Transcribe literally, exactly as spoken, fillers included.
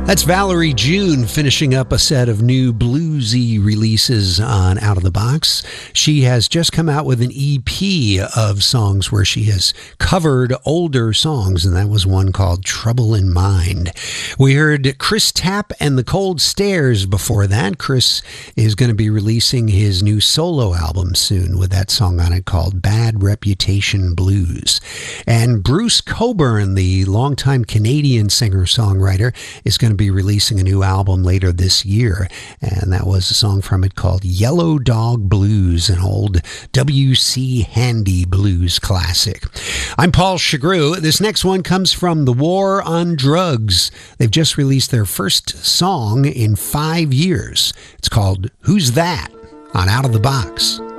That's Valerie June finishing up a set of new bluesy releases on Out of the Box. She has just come out with an E P of songs where she has covered older songs, and that was one called Trouble in Mind. We heard Chris Tapp and the Cold Stairs before that. Chris is going to be releasing his new solo album soon with that song on it called Bad Reputation Blues. And Bruce Cockburn, the longtime Canadian singer-songwriter, is going to be releasing a new album later this year, and that was a song from it called Yellow Dog Blues, an old W C Handy blues classic. I'm Paul Chagru. This next one comes from The War on Drugs. They've just released their first song in five years. It's called Who's That? On Out of the Box.